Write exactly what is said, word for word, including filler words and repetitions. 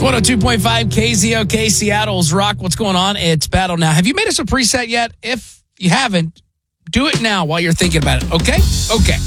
one oh two point five K Z O K, Seattle's Rock. What's going on? It's Battle Now. Have you made us a preset yet? If you haven't, do it now while you're thinking about it, okay? Okay.